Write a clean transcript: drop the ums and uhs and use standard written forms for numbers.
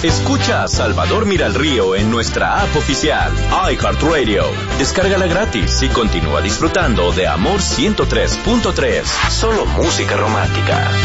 Escucha a Salvador Miralrío en nuestra app oficial, iHeartRadio. Descárgala gratis y continúa disfrutando de Amor 103.3. Solo música romántica.